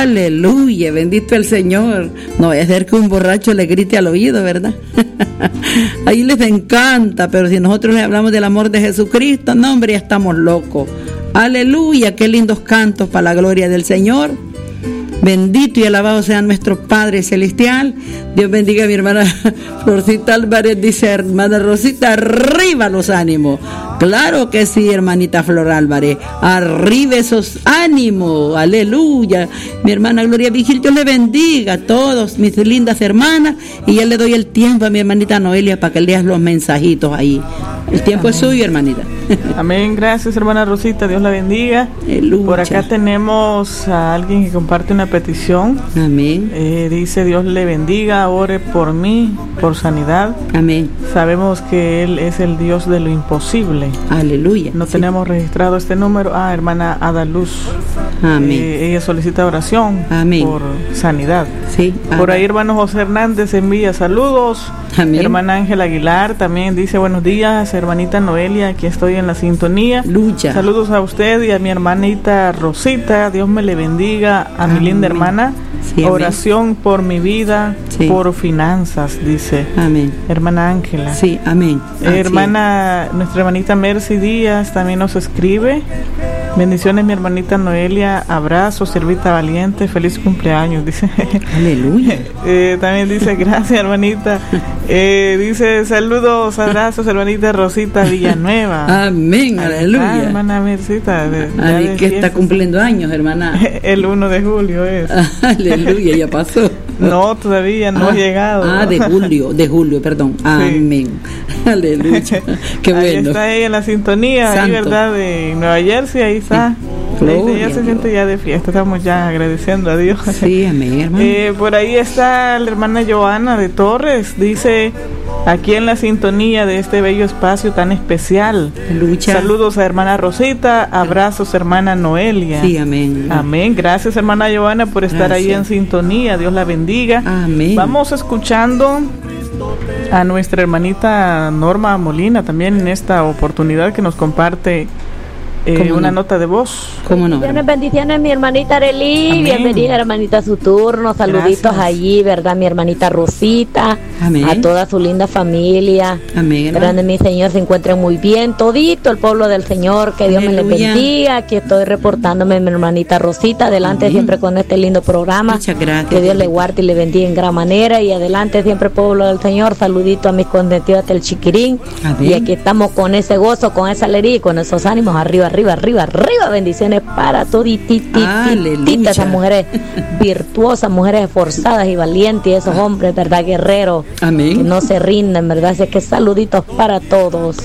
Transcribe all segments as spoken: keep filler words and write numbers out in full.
Aleluya, bendito el Señor. No vaya a ser que un borracho le grite al oído, ¿verdad? Ahí les encanta, pero si nosotros les hablamos del amor de Jesucristo, no, hombre, ya estamos locos. Aleluya, qué lindos cantos para la gloria del Señor. Bendito y alabado sea nuestro Padre Celestial. Dios bendiga a mi hermana Florcita Álvarez, dice hermana Rosita, arriba los ánimos. Claro que sí, hermanita Flor Álvarez, arriba esos ánimos, aleluya. Mi hermana Gloria Vigil, Dios le bendiga a todos mis lindas hermanas, y ya le doy el tiempo a mi hermanita Noelia para que leas los mensajitos ahí. El tiempo Amén. Es suyo, hermanita. Amén, gracias hermana Rosita, Dios la bendiga. Aleluya. Por acá tenemos a alguien que comparte una petición. Amén. Eh, dice, Dios le bendiga, ore por mí, por sanidad. Amén. Sabemos que Él es el Dios de lo imposible. Aleluya. No sí. tenemos registrado este número. Ah, hermana Adaluz. Amén. Eh, ella solicita oración Amén. por sanidad. Sí. Por ahí hermano José Hernández envía saludos. Amén. Hermana Ángela Aguilar también dice buenos días, hermanita Noelia, aquí estoy en la sintonía. Lucha. Saludos a usted y a mi hermanita Rosita, Dios me le bendiga, a Amén. Mi linda hermana. Sí, oración amén. Por mi vida, sí. Por finanzas, dice. Amén. Hermana Ángela. Sí, amén. Eh, hermana, nuestra hermanita Mercy Díaz también nos escribe. Bendiciones, mi hermanita Noelia, abrazo, siervita valiente, feliz cumpleaños, dice. Aleluya. eh, también dice, gracias, hermanita. Eh, dice, saludos, abrazos, hermanita Rosita Villanueva. Amén, aleluya. Ah, hermana Mercita. De, Ay, que está cumpliendo años, hermana. El uno de julio es. Aleluya, ya pasó. No, todavía no ah, ha llegado. Ah, de julio, de julio, perdón. Amén. Sí. Aleluya. Qué bueno. Ahí está ella en la sintonía, ahí, ¿verdad? De Nueva Jersey, ahí está. Ahí ya se siente ya de fiesta, estamos ya agradeciendo a Dios. Sí, amén, hermano. Eh, por ahí está la hermana Joana de Torres, dice, aquí en la sintonía de este bello espacio tan especial. Lucha. Saludos a hermana Rosita, abrazos hermana Noelia. Sí, amén. Amén, gracias hermana Joana por estar gracias. Ahí en sintonía, Dios la bendiga. Amén. Vamos escuchando a nuestra hermanita Norma Molina también en esta oportunidad que nos comparte Eh, una no? nota de voz. ¿Cómo no? Bendiciones, bendiciones, mi hermanita Arely. Bienvenida, hermanita, a su turno. Saluditos Gracias. Allí, ¿verdad? Mi hermanita Rosita. Amén. A toda su linda familia. Amén. Grande mi Señor, se encuentren muy bien. Todito el pueblo del Señor, que Dios Aleluya. Me les bendiga. Aquí estoy reportándome, mi hermanita Rosita. Adelante Amén. Siempre con este lindo programa. Muchas gracias. Que Dios le guarde y le bendiga en gran manera. Y adelante siempre, pueblo del Señor. Saludito a mis consentidos del Chiquirín. Amén. Y aquí estamos con ese gozo, con esa alegría y con esos ánimos arriba, arriba, arriba, arriba, bendiciones para todititas esas mujeres virtuosas, mujeres esforzadas y valientes, y esos hombres, verdad, guerreros, amén, que no se rinden, verdad, así que saluditos para todos.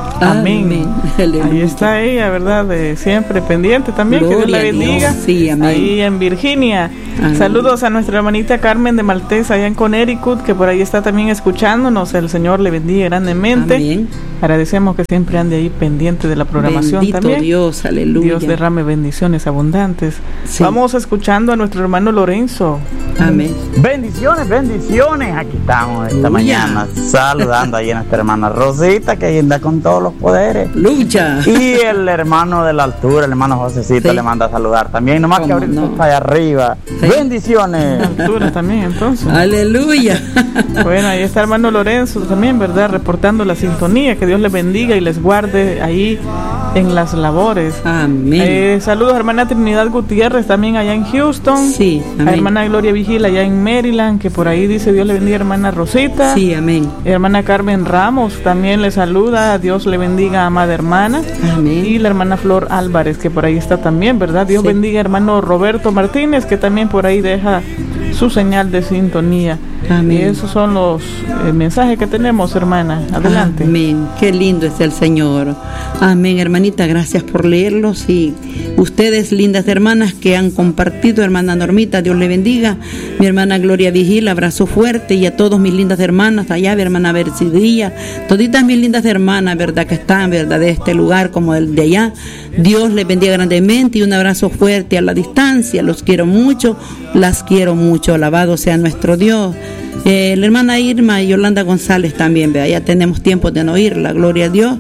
Amén. Amén. Ahí está ella, verdad, de siempre pendiente también. Gloria que Dios la bendiga. Dios. Sí, amén. Ahí en Virginia. Amén. Saludos a nuestra hermanita Carmen de Maltés, allá en Connecticut, que por ahí está también escuchándonos. El Señor le bendiga grandemente. Amén. Agradecemos que siempre ande ahí pendiente de la programación. Bendito también. Dios, aleluya. Dios derrame bendiciones abundantes. Sí. Vamos escuchando a nuestro hermano Lorenzo. Amén. Bendiciones, bendiciones. Aquí estamos esta Lucha. Mañana saludando ahí a nuestra hermana Rosita, que ahí anda con todos los poderes. Lucha. Y el hermano de la altura, el hermano Josecito, sí. le manda a saludar también. Nomás que ahorita no? está allá arriba. Sí. Bendiciones. La altura también, entonces. Aleluya. Bueno, ahí está hermano Lorenzo también, ¿verdad? Reportando la sintonía. Que Dios les bendiga y les guarde ahí en las labores. Amén. Eh, saludos a hermana Trinidad Gutiérrez también allá en Houston. Sí, amén. A hermana Gloria Vigil allá en Maryland, que por ahí dice Dios le bendiga hermana Rosita. Sí, amén. Hermana Carmen Ramos también le saluda, Dios le bendiga amada hermana. Amén. Y la hermana Flor Álvarez, que por ahí está también, ¿verdad? Dios sí. bendiga hermano Roberto Martínez, que también por ahí deja su señal de sintonía. Amén. Y esos son los eh, mensajes que tenemos, hermana. Adelante. Amén. Qué lindo es el Señor. Amén, hermanita. Gracias por leerlos. Y ustedes, lindas hermanas que han compartido, hermana Normita, Dios le bendiga. Mi hermana Gloria Vigil, abrazo fuerte. Y a todos mis lindas hermanas allá, mi hermana Bercidilla, toditas mis lindas hermanas, verdad, que están, verdad, de este lugar como el de allá. Dios les bendiga grandemente y un abrazo fuerte a la distancia. Los quiero mucho, las quiero mucho. Alabado sea nuestro Dios. Eh, la hermana Irma y Yolanda González también, vea, ya tenemos tiempo de no oírla, gloria a Dios.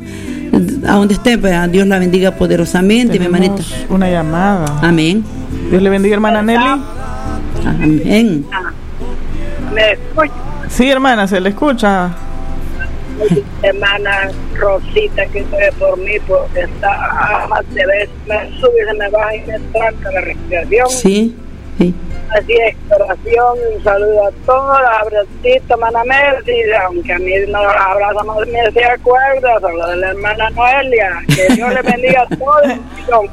A donde esté, vea, Dios la bendiga poderosamente, tenemos mi hermanita. Una llamada. Amén. Dios le bendiga, hermana Nelly. Amén. ¿Me escucha? Sí, hermana, se le escucha. Hermana Rosita, que se por mí, porque está más de vez, me sube, se me baja y me tranca la respiración. Sí, sí. Así es, oración, un saludo a todos, abracito, hermana Mercy, aunque a mí no los abraza, no me se acuerda, solo de la hermana Noelia, que Dios le bendiga a todos.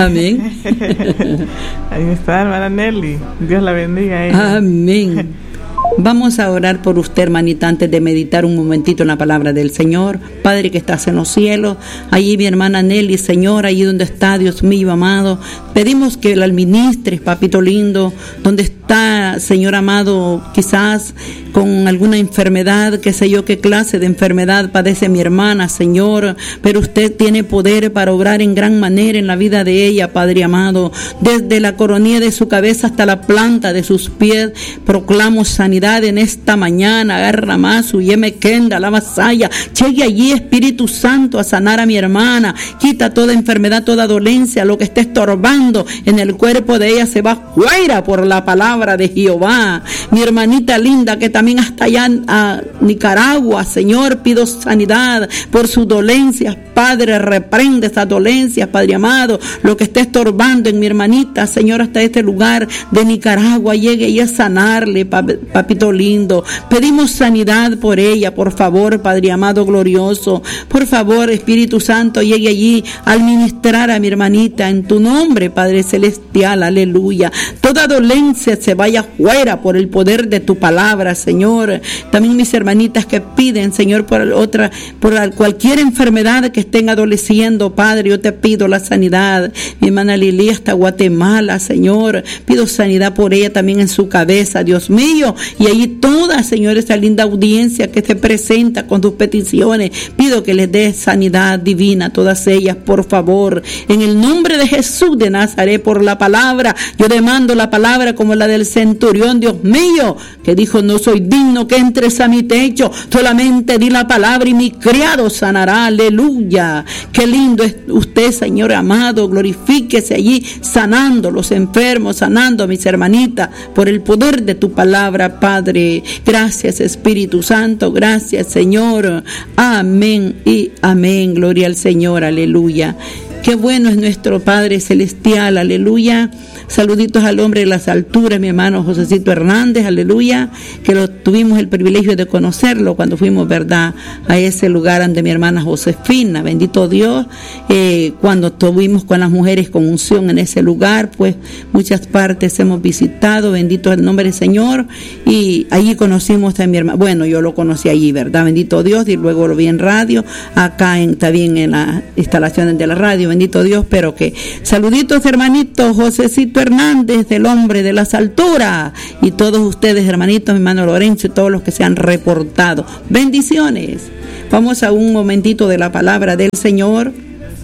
Amén. Ahí está, hermana Nelly, Dios la bendiga a ella. Amén. Vamos a orar por usted, hermanita, antes de meditar un momentito en la palabra del Señor. Padre que estás en los cielos, allí mi hermana Nelly, Señor, allí donde está, Dios mío amado, pedimos que la administres, papito lindo, donde está, Señor amado, quizás con alguna enfermedad, qué sé yo, qué clase de enfermedad padece mi hermana, Señor, pero usted tiene poder para obrar en gran manera en la vida de ella, Padre amado, desde la coronilla de su cabeza hasta la planta de sus pies, proclamo sanidad en esta mañana. Agarra más su yeme kenda, la masaya, llegue allí Espíritu Santo a sanar a mi hermana, quita toda enfermedad, toda dolencia, lo que esté estorbando en el cuerpo de ella se va fuera por la palabra de Jehová. Mi hermanita linda que también hasta allá a Nicaragua, Señor, pido sanidad por sus dolencias, Padre, reprende esas dolencias, Padre amado, lo que esté estorbando en mi hermanita, Señor, hasta este lugar de Nicaragua, llegue y a sanarle, papito lindo. Pedimos sanidad por ella, por favor, Padre amado glorioso, por favor, Espíritu Santo, llegue allí al ministrar a mi hermanita en tu nombre, Padre celestial, aleluya. Toda dolencia se vaya fuera por el poder de tu palabra, Señor. También mis hermanitas que piden, Señor, por otra, por cualquier enfermedad que estén adoleciendo, Padre, yo te pido la sanidad. Mi hermana Lili hasta Guatemala, Señor, pido sanidad por ella también en su cabeza, Dios mío, y allí toda, Señor, esa linda audiencia que se presenta con tus peticiones, pido que les des sanidad divina a todas ellas, por favor, en el nombre de Jesús de Nazaret, por la palabra, yo demando la palabra como la del centurión, Dios mío, que dijo, no soy digno que entres a mi techo, solamente di la palabra y mi criado sanará, aleluya. Qué lindo es usted, Señor amado, glorifíquese allí, sanando los enfermos, sanando a mis hermanitas, por el poder de tu palabra, Padre. Gracias, Espíritu Santo, gracias, Señor. Amén y amén. Gloria al Señor, aleluya. Qué bueno es nuestro Padre Celestial, aleluya. Saluditos al hombre de las alturas, mi hermano Josecito Hernández, aleluya, que lo tuvimos el privilegio de conocerlo cuando fuimos, verdad, a ese lugar ante mi hermana Josefina, bendito Dios, eh, cuando estuvimos con las mujeres con unción en ese lugar, pues muchas partes hemos visitado, bendito el nombre del Señor, y allí conocimos a mi hermana, bueno, yo lo conocí allí, verdad, bendito Dios, y luego lo vi en radio, acá en, también en las instalaciones de la radio, bendito Dios, pero que saluditos hermanitos, Josecito Hernández, del hombre de las alturas, y todos ustedes, hermanitos, mi hermano Lorenzo, y todos los que se han reportado. Bendiciones. Vamos a un momentito de la palabra del Señor.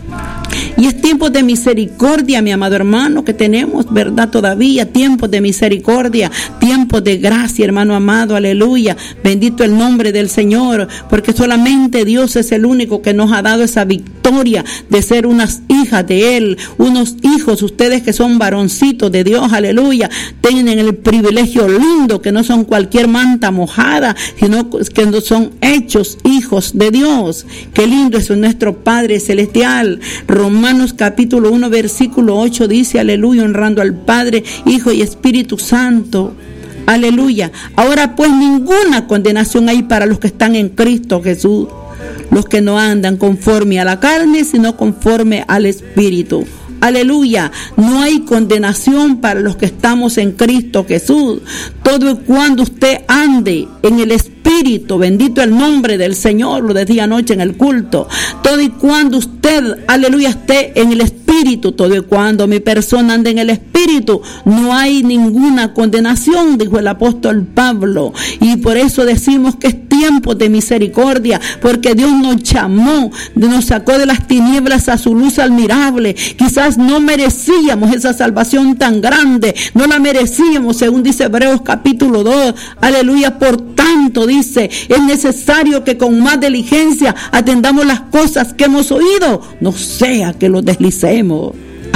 Y es tiempo de misericordia, mi amado hermano, que tenemos, ¿verdad? Todavía tiempos de misericordia, tiempos de gracia, hermano amado, aleluya. Bendito el nombre del Señor, porque solamente Dios es el único que nos ha dado esa victoria de ser unas hijas de Él, unos hijos, ustedes que son varoncitos de Dios, aleluya, tienen el privilegio lindo, que no son cualquier manta mojada, sino que no son hechos hijos de Dios. Qué lindo es nuestro Padre Celestial. Romanos capítulo uno versículo ocho dice, aleluya, honrando al Padre, Hijo y Espíritu Santo. Aleluya. Ahora pues ninguna condenación hay para los que están en Cristo Jesús, los que no andan conforme a la carne, sino conforme al Espíritu. Aleluya, no hay condenación para los que estamos en Cristo Jesús. Todo y cuando usted ande en el Espíritu, bendito el nombre del Señor, lo decía anoche en el culto. Todo y cuando usted, aleluya, esté en el Espíritu, todo y cuando mi persona ande en el Espíritu, no hay ninguna condenación, dijo el apóstol Pablo. Y por eso decimos que es tiempo de misericordia, porque Dios nos llamó, nos sacó de las tinieblas a su luz admirable. Quizás no merecíamos esa salvación tan grande, no la merecíamos, según dice Hebreos capítulo dos, aleluya. Por tanto, dice, es necesario que con más diligencia atendamos las cosas que hemos oído, no sea que los deslicemos.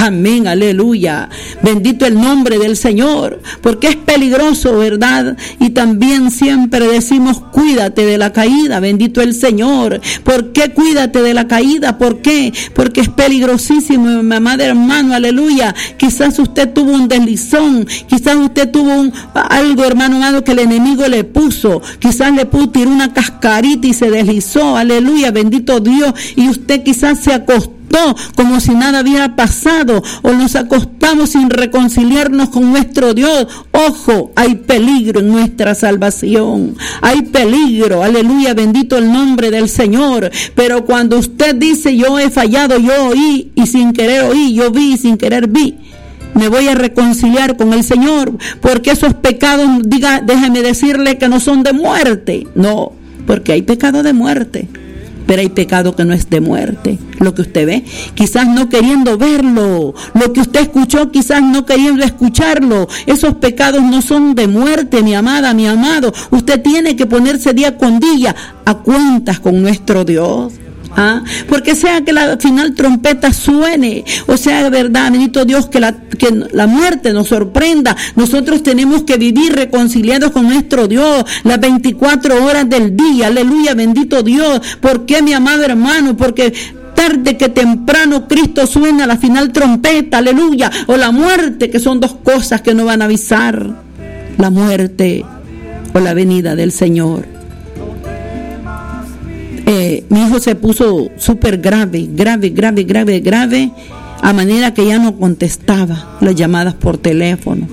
Amén, aleluya. Bendito el nombre del Señor, porque es peligroso, ¿verdad? Y también siempre decimos, cuídate de la caída, bendito el Señor. ¿Por qué cuídate de la caída? ¿Por qué? Porque es peligrosísimo, mi amado hermano, aleluya. Quizás usted tuvo un deslizón, quizás usted tuvo un, algo, hermano amado, que el enemigo le puso, quizás le puso, tiró una cascarita y se deslizó, aleluya, bendito Dios, y usted quizás se acostó como si nada hubiera pasado, o nos acostamos sin reconciliarnos con nuestro Dios. Ojo, hay peligro en nuestra salvación, hay peligro, aleluya, bendito el nombre del Señor. Pero cuando usted dice, yo he fallado, yo oí y sin querer oí, yo vi y sin querer vi, me voy a reconciliar con el Señor, porque esos pecados, diga, déjeme decirle que no son de muerte, no, porque hay pecado de muerte, pero hay pecado que no es de muerte. Lo que usted ve, quizás no queriendo verlo, lo que usted escuchó, quizás no queriendo escucharlo, esos pecados no son de muerte, mi amada, mi amado. Usted tiene que ponerse día con día a cuentas con nuestro Dios. ¿Ah? Porque sea que la final trompeta suene, o sea, de verdad, bendito Dios, que la, que la muerte nos sorprenda, nosotros tenemos que vivir reconciliados con nuestro Dios las veinticuatro horas del día, aleluya, bendito Dios. ¿Por qué, mi amado hermano? Porque tarde que temprano Cristo suena la final trompeta, aleluya, o la muerte, que son dos cosas que no van a avisar, la muerte o la venida del Señor. Eh, mi hijo se puso súper grave, grave, grave, grave, grave, a manera que ya no contestaba las llamadas por teléfono.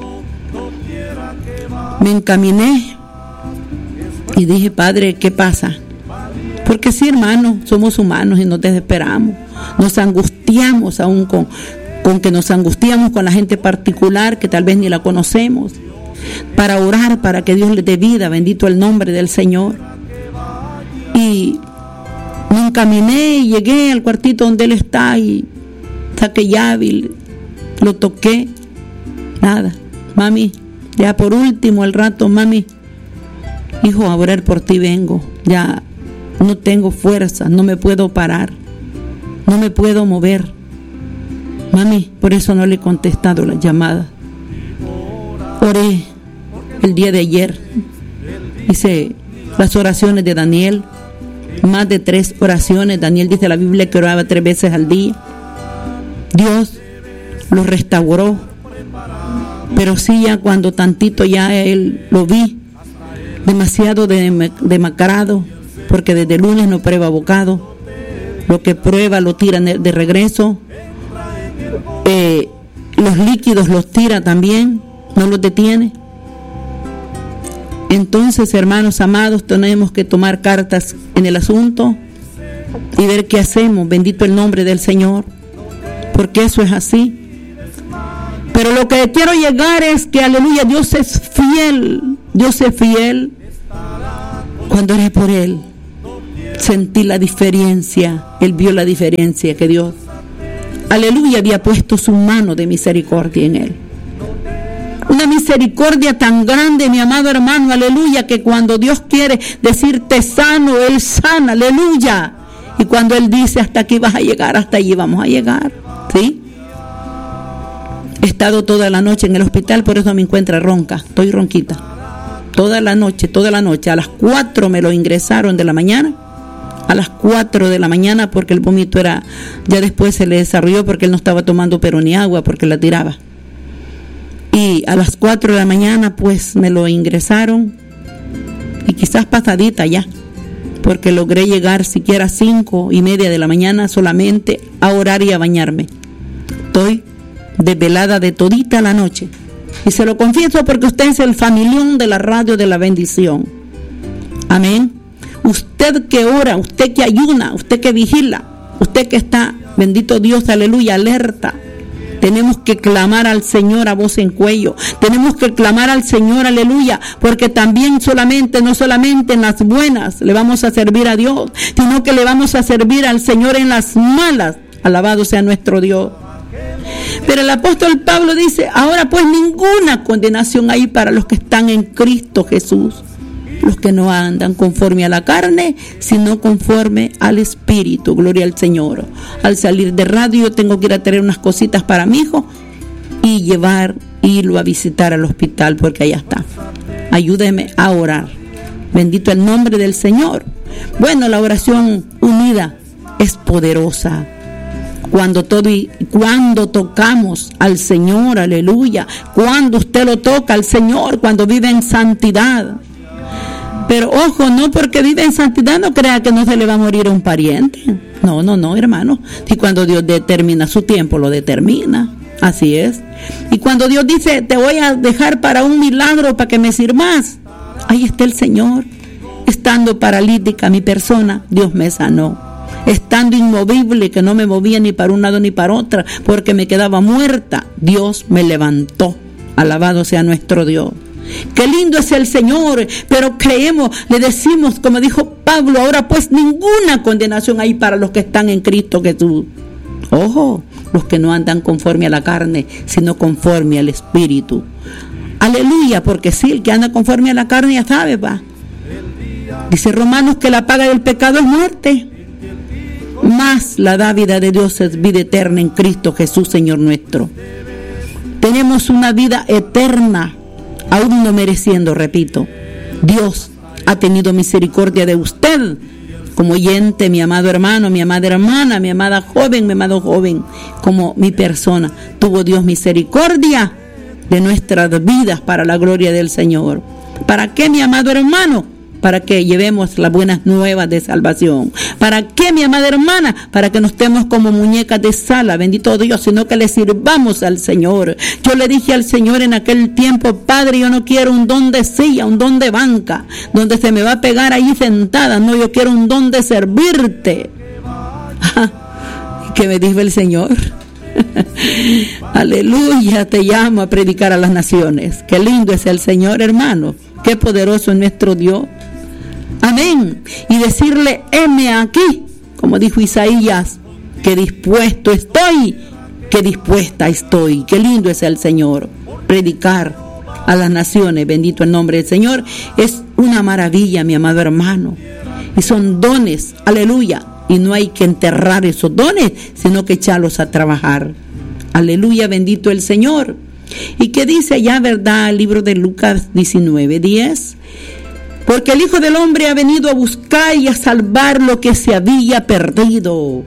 Me encaminé y dije, Padre, ¿qué pasa? Porque sí, hermano, somos humanos y nos desesperamos, nos angustiamos aún con, con que nos angustiamos con la gente particular que tal vez ni la conocemos, para orar para que Dios le dé vida, bendito el nombre del Señor. Y me encaminé y llegué al cuartito donde él está y saqué llave y lo toqué. Nada, mami, ya por último el rato, mami, hijo, a orar por ti vengo, ya no tengo fuerza, no me puedo parar, no me puedo mover. Mami, por eso no le he contestado la llamada. Oré el día de ayer, hice las oraciones de Daniel, más de tres oraciones. Daniel dice en la Biblia que oraba tres veces al día. Dios lo restauró, pero sí, ya cuando tantito ya él lo vi demasiado demacrado, porque desde el lunes no prueba bocado, lo que prueba lo tira de regreso, eh, los líquidos los tira también, no los detiene. Entonces, hermanos amados, tenemos que tomar cartas en el asunto y ver qué hacemos, bendito el nombre del Señor, porque eso es así. Pero lo que quiero llegar es que, aleluya, Dios es fiel, Dios es fiel. Cuando oré por Él, sentí la diferencia, Él vio la diferencia que Dios, aleluya, había puesto su mano de misericordia en Él. Una misericordia tan grande, mi amado hermano, aleluya, que cuando Dios quiere decirte sano, Él sana, aleluya. Y cuando Él dice hasta aquí vas a llegar, hasta allí vamos a llegar, ¿sí? He estado toda la noche en el hospital, por eso me encuentro ronca, estoy ronquita. Toda la noche, toda la noche, a las cuatro me lo ingresaron de la mañana, a las cuatro de la mañana, porque el vómito era, ya después se le desarrolló porque él no estaba tomando pero ni agua, porque la tiraba. Y a las cuatro de la mañana pues me lo ingresaron, y quizás pasadita ya, porque logré llegar siquiera a cinco y media de la mañana solamente a orar y a bañarme. Estoy desvelada de todita la noche, y se lo confieso porque usted es el familión de la radio de la bendición. Amén. Usted que ora, usted que ayuna, usted que vigila, usted que está, bendito Dios, aleluya, alerta. Tenemos que clamar al Señor a voz en cuello. Tenemos que clamar al Señor, aleluya, porque también solamente, no solamente en las buenas le vamos a servir a Dios, sino que le vamos a servir al Señor en las malas. Alabado sea nuestro Dios. Pero el apóstol Pablo dice, ahora pues ninguna condenación hay para los que están en Cristo Jesús. los que no andan conforme a la carne, sino conforme al Espíritu. Gloria al Señor. Al salir de radio yo tengo que ir a traer unas cositas para mi hijo y llevar, irlo a visitar al hospital, porque allá está. Ayúdeme a orar. Bendito el nombre del Señor. Bueno, la oración unida es poderosa. Cuando todo y cuando tocamos al Señor, aleluya, cuando usted lo toca al Señor, cuando vive en santidad. Pero ojo, no porque vive en santidad no crea que no se le va a morir a un pariente. No, no, no, hermano. Y cuando Dios determina su tiempo, lo determina. Así es. Y cuando Dios dice, te voy a dejar para un milagro, para que me sirvas, ahí está el Señor. Estando paralítica mi persona, Dios me sanó. Estando inmovible, que no me movía ni para un lado ni para otra, porque me quedaba muerta, Dios me levantó. Alabado sea nuestro Dios. Qué lindo es el Señor, pero creemos, le decimos, como dijo Pablo, ahora pues ninguna condenación hay para los que están en Cristo Jesús. Ojo, los que no andan conforme a la carne, sino conforme al Espíritu. Aleluya, porque sí, el que anda conforme a la carne ya sabe, va. Dice Romanos que la paga del pecado es muerte, mas la dávida de Dios es vida eterna en Cristo Jesús, Señor nuestro. Tenemos una vida eterna, aún no mereciendo, repito. Dios ha tenido misericordia de usted, como oyente, mi amado hermano, mi amada hermana, mi amada joven, mi amado joven, como mi persona. Tuvo Dios misericordia de nuestras vidas para la gloria del Señor. ¿Para qué, mi amado hermano? Para que llevemos las buenas nuevas de salvación. ¿Para qué, mi amada hermana? Para que no estemos como muñecas de sala, bendito Dios, sino que le sirvamos al Señor. Yo le dije al Señor en aquel tiempo, Padre, yo no quiero un don de silla, un don de banca, donde se me va a pegar ahí sentada. No, yo quiero un don de servirte. ¿Qué me dijo el Señor? Aleluya, te llamo a predicar a las naciones. Qué lindo es el Señor, hermano. Qué poderoso es nuestro Dios. Amén. Y decirle, heme aquí, como dijo Isaías, que dispuesto estoy, que dispuesta estoy. Qué lindo es el Señor. Predicar a las naciones, bendito el nombre del Señor, es una maravilla, mi amado hermano. Y son dones, aleluya. Y no hay que enterrar esos dones, sino que echarlos a trabajar. Aleluya, bendito el Señor. Y que dice allá, ¿verdad? El libro de Lucas diecinueve, diez. Porque el Hijo del Hombre ha venido a buscar y a salvar lo que se había perdido.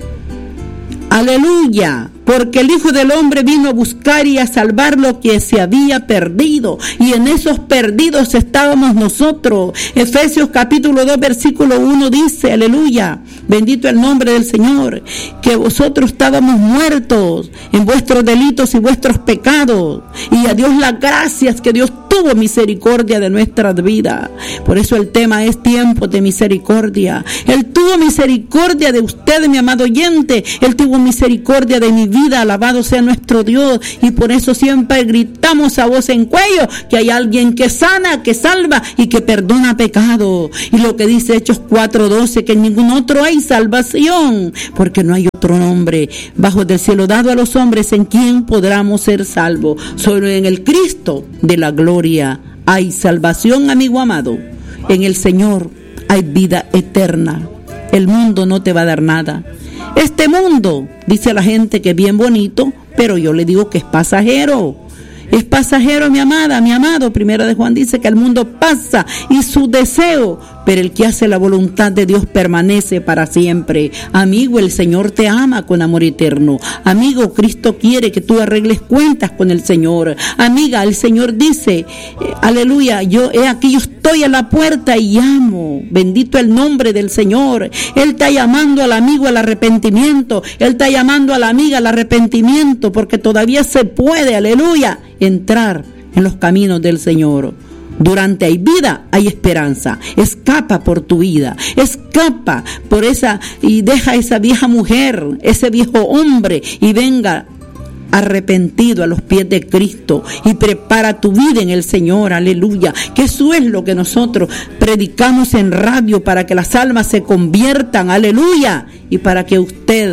Aleluya. Porque el Hijo del Hombre vino a buscar y a salvar lo que se había perdido. Y en esos perdidos estábamos nosotros. Efesios capítulo dos, versículo uno dice, aleluya, bendito el nombre del Señor, que vosotros estábamos muertos en vuestros delitos y vuestros pecados. Y a Dios las gracias que Dios tuvo misericordia de nuestras vidas. Por eso el tema es tiempo de misericordia. Él tuvo misericordia de usted, mi amado oyente. Él tuvo misericordia de mi vida. Alabado sea nuestro Dios. Y por eso siempre gritamos a voz en cuello que hay alguien que sana, que salva y que perdona pecado. Y lo que dice Hechos cuatro doce, que en ningún otro hay salvación, porque no hay otro nombre bajo del cielo dado a los hombres en quien podamos ser salvos. Solo en el Cristo de la gloria hay salvación, amigo amado. En el Señor hay vida eterna. El mundo no te va a dar nada. Este mundo, dice la gente que es bien bonito, pero yo le digo que es pasajero. Es pasajero, mi amada, mi amado. Primera de Juan dice que el mundo pasa y su deseo, pero el que hace la voluntad de Dios permanece para siempre. Amigo, el Señor te ama con amor eterno. Amigo, Cristo quiere que tú arregles cuentas con el Señor. Amiga, el Señor dice, eh, aleluya, yo he aquí, yo estoy a la puerta y llamo. Bendito el nombre del Señor. Él está llamando al amigo al arrepentimiento. Él está llamando a la amiga al arrepentimiento, porque todavía se puede, aleluya, entrar en los caminos del Señor. Durante hay vida, hay esperanza. Escapa por tu vida, escapa por esa y deja esa vieja mujer, ese viejo hombre y venga arrepentido a los pies de Cristo y prepara tu vida en el Señor, aleluya. Que eso es lo que nosotros predicamos en radio, para que las almas se conviertan, aleluya, y para que usted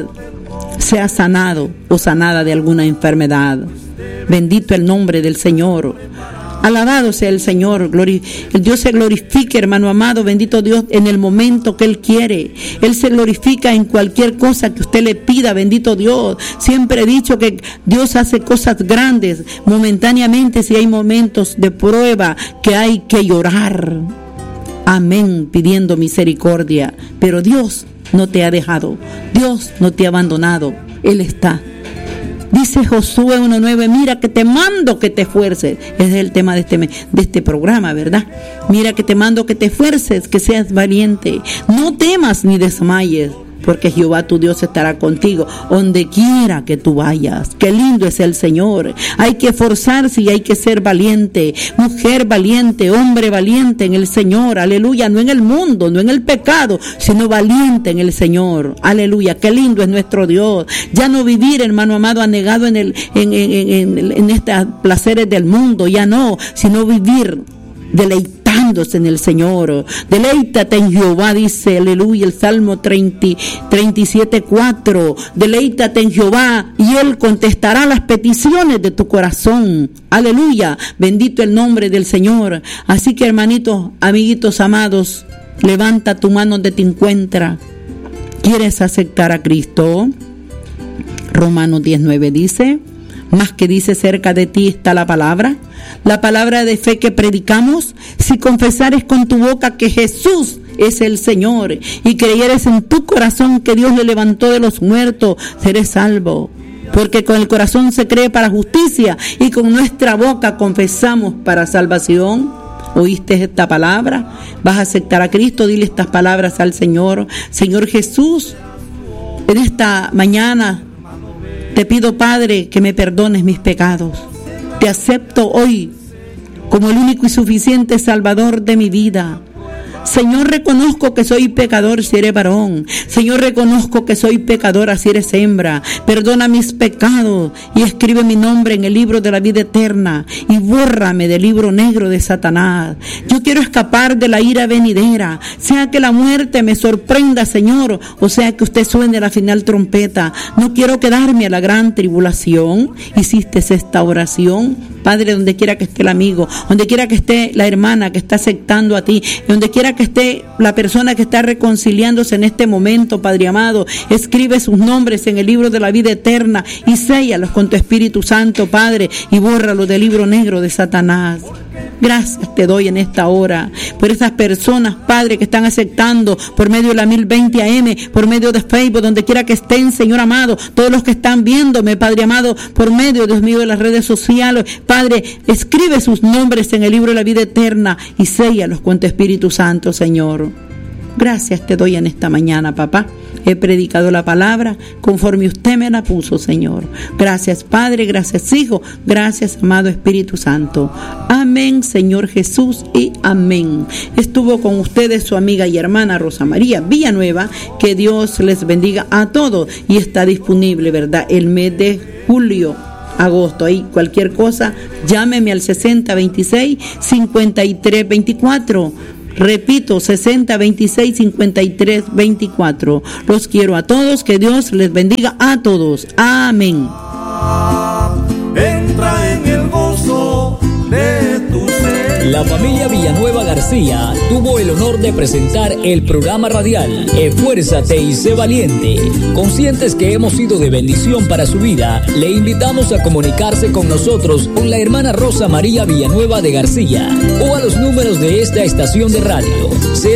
sea sanado o sanada de alguna enfermedad. Bendito el nombre del Señor. Alabado sea el Señor, glori- el Dios se glorifique, hermano amado, bendito Dios, en el momento que Él quiere. Él se glorifica en cualquier cosa que usted le pida, bendito Dios. Siempre he dicho que Dios hace cosas grandes momentáneamente si hay momentos de prueba que hay que llorar. Amén, pidiendo misericordia. Pero Dios no te ha dejado, Dios no te ha abandonado, Él está. Dice Josué uno nueve, mira que te mando que te esfuerces. Ese es el tema de este, de este programa, ¿verdad? Mira que te mando que te esfuerces, que seas valiente. No temas ni desmayes, porque Jehová tu Dios estará contigo donde quiera que tú vayas. Qué lindo es el Señor. Hay que esforzarse y hay que ser valiente. Mujer valiente, hombre valiente en el Señor. Aleluya. No en el mundo, no en el pecado, sino valiente en el Señor. Aleluya. Qué lindo es nuestro Dios. Ya no vivir, hermano amado, anegado en, el, en, en, en, en, en estos placeres del mundo. Ya no, sino vivir deleitándose en el Señor. Deleítate en Jehová, dice, aleluya, el Salmo treinta, treinta y siete, cuatro. Deleítate en Jehová y Él contestará las peticiones de tu corazón. Aleluya, bendito el nombre del Señor. Así que, hermanitos, amiguitos amados, levanta tu mano donde te encuentra. ¿Quieres aceptar a Cristo? Romanos diez nueve dice, más que dice, cerca de ti está la palabra, la palabra de fe que predicamos. Si confesares con tu boca que Jesús es el Señor y creyeres en tu corazón que Dios le levantó de los muertos, serás salvo. Porque con el corazón se cree para justicia y con nuestra boca confesamos para salvación. ¿Oíste esta palabra? ¿Vas a aceptar a Cristo? Dile estas palabras al Señor. Señor Jesús, en esta mañana te pido, Padre, que me perdones mis pecados. Te acepto hoy como el único y suficiente Salvador de mi vida. Señor, reconozco que soy pecador si eres varón. Señor, reconozco que soy pecadora si eres hembra. Perdona mis pecados y escribe mi nombre en el libro de la vida eterna y bórrame del libro negro de Satanás. Yo quiero escapar de la ira venidera, sea que la muerte me sorprenda, Señor, o sea que usted suene la final trompeta. No quiero quedarme a la gran tribulación. Hiciste esta oración, Padre, donde quiera que esté el amigo, donde quiera que esté la hermana que está aceptando a ti, donde quiera que esté la persona que está reconciliándose en este momento, Padre amado, escribe sus nombres en el libro de la vida eterna y séllalos con tu Espíritu Santo, Padre, y bórralos del libro negro de Satanás. Gracias te doy en esta hora por esas personas, Padre, que están aceptando por medio de la mil veinte A M, por medio de Facebook, donde quiera que estén, Señor amado, todos los que están viéndome, Padre amado, por medio, Dios mío, de las redes sociales, Padre, escribe sus nombres en el libro de la vida eterna y séllalos con tu Espíritu Santo, Señor. Gracias te doy en esta mañana, papá. He predicado la palabra conforme usted me la puso, Señor. Gracias, Padre, gracias, Hijo, gracias, amado Espíritu Santo. Amén, Señor Jesús, y amén. Estuvo con ustedes su amiga y hermana Rosa María Villanueva. Que Dios les bendiga a todos. Y está disponible, ¿verdad?, el mes de julio, agosto. Ahí cualquier cosa, llámeme al sesenta veintiséis cincuenta y tres veinticuatro. Repito, sesenta veintiséis cincuenta y tres veinticuatro. Los quiero a todos, que Dios les bendiga a todos. Amén. Entra en el gozo de tu ser. La familia Villanueva García tuvo el honor de presentar el programa radial Esfuérzate y sé valiente. Conscientes que hemos sido de bendición para su vida, le invitamos a comunicarse con nosotros con la hermana Rosa María Villanueva de García o a los números de esta estación de radio.